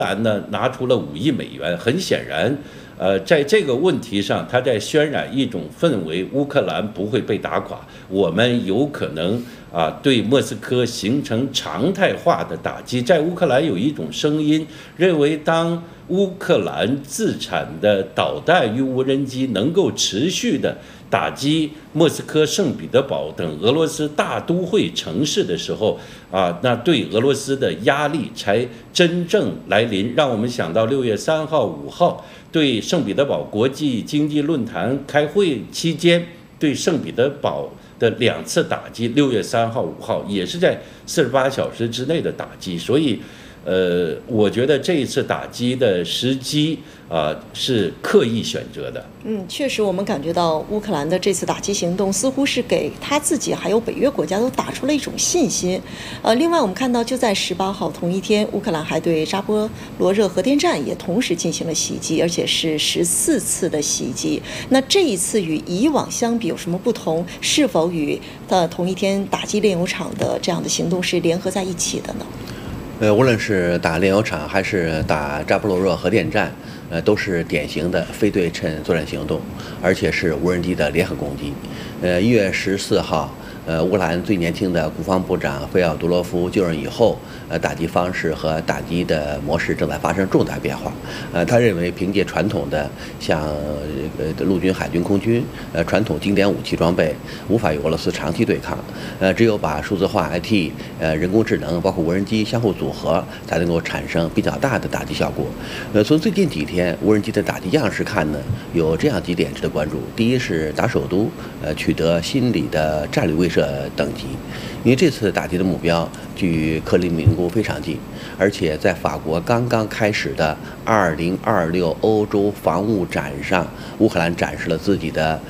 兰呢拿出了$5亿，很显然，在这个问题上，他在渲染一种氛围，乌克兰不会被打垮，我们有可能对莫斯科形成常态化的打击。在乌克兰有一种声音认为，当乌克兰自产的导弹与无人机能够持续的打击莫斯科、圣彼得堡等俄罗斯大都会城市的时候，那对俄罗斯的压力才真正来临。让我们想到6月3号、5号对圣彼得堡国际经济论坛开会期间对圣彼得堡的2次打击，6月3号、5号也是在48小时之内的打击，所以。我觉得这一次打击的时机是刻意选择的。 确实，我们感觉到乌克兰的这次打击行动似乎是给他自己还有北约国家都打出了一种信心。另外我们看到，就在18号同一天，乌克兰还对扎波罗热核电站也同时进行了袭击，而且是14次的袭击。那这一次与以往相比有什么不同？是否与同一天打击炼油厂的这样的行动是联合在一起的呢？ 无论是打炼油厂还是打扎波罗热核电站，都是典型的非对称作战行动，而且是无人机的联合攻击。1月14号，乌克兰最年轻的国防部长费奥多罗夫就任以后，打击方式和打击的模式正在发生重大变化。他认为凭借传统的像陆军、海军、空军传统经典武器装备，无法与俄罗斯长期对抗。只有把数字化、IT、人工智能包括无人机相互组合，才能够产生比较大的打击效果。从最近几天无人机的打击样式看呢，有这样几点值得关注。第一是打首都，取得心理的战略威慑等级，因为这次打击的目标距克里姆林宫非常近，而且在法国刚刚开始的2026欧洲防务展上，乌克兰展示了自己的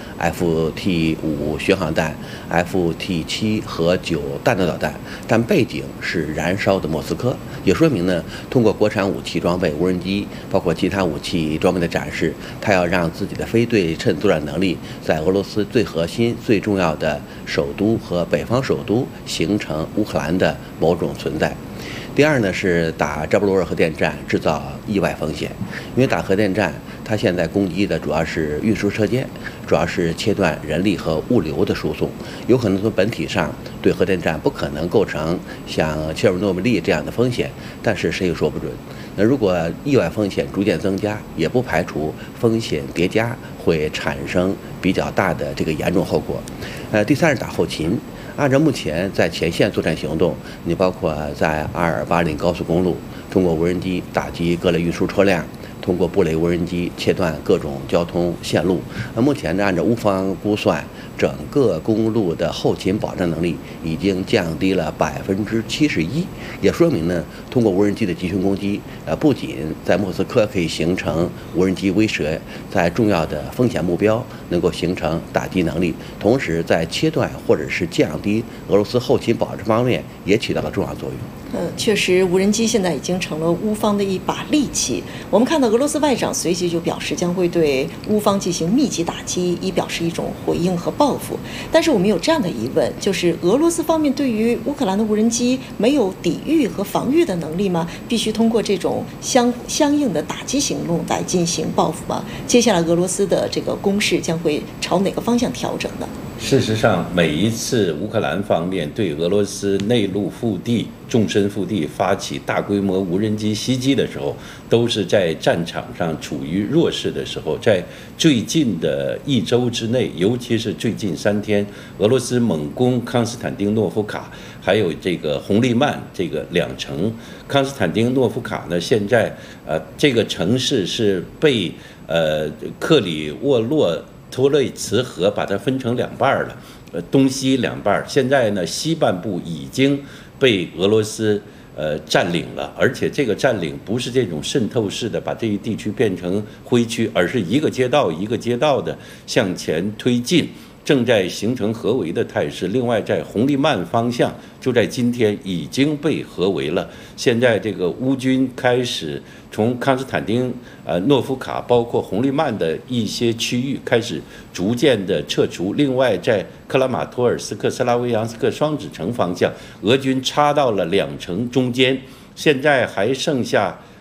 FT5 巡航弹、FT7 和9弹道导弹，但背景是燃烧的莫斯科，也说明呢，通过国产武器装备、无人机，包括其他武器装备的展示，他要让自己的非对称作战能力在俄罗斯最核心、最重要的首都和北方首都形成乌克兰的某种存在。第二呢是打扎波罗热核电站制造意外风险，因为打核电站，它现在攻击的主要是运输车间，主要是切断人力和物流的输送，有可能从本体上对核电站不可能构成像切尔诺贝利这样的风险，但是谁也说不准。那如果意外风险逐渐增加，也不排除风险叠加会产生比较大的这个严重后果。第三是打后勤。按照目前在前线作战行动，你包括在阿尔巴林高速公路通过无人机打击各类运输车辆，通过布雷无人机切断各种交通线路。目前呢，按照乌方估算，整个公路的后勤保障能力已经降低了71%，也说明呢，通过无人机的集群攻击，不仅在莫斯科可以形成无人机威慑，在重要的风险目标能够形成打击能力，同时在切断或者是降低俄罗斯后勤保障方面也起到了重要作用。 确实，无人机现在已经成了乌方的一把利器。我们看到俄罗斯外长随即就表示将会对乌方进行密集打击，以表示一种回应和报复。但是我们有这样的疑问，就是俄罗斯方面对于乌克兰的无人机没有抵御和防御的能力吗？必须通过这种相应的打击行动来进行报复吗？接下来俄罗斯的这个攻势将会朝哪个方向调整呢？ 事实上，每一次乌克兰方面对俄罗斯内陆腹地、纵深腹地发起大规模无人机袭击的时候，都是在战场上处于弱势的时候。在最近的1周之内，尤其是最近3天，俄罗斯猛攻康斯坦丁诺夫卡，还有这个红利曼这个2城。康斯坦丁诺夫卡呢，现在这个城市是被克里沃洛托雷茨河把它分成2半了，东西2半。现在呢，西半部已经被俄罗斯占领了，而且这个占领不是这种渗透式的把这一地区变成灰区，而是一个街道一个街道的向前推进，正在形成合围的态势。另外，在红利曼方向，就在今天已经被合围了。现在这个乌军开始从康斯坦丁诺夫卡，包括红利曼的一些区域开始逐渐的撤除。另外，在克拉马托尔斯克、斯拉维扬斯克双子城方向，俄军插到了2城中间，现在还剩下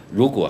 如果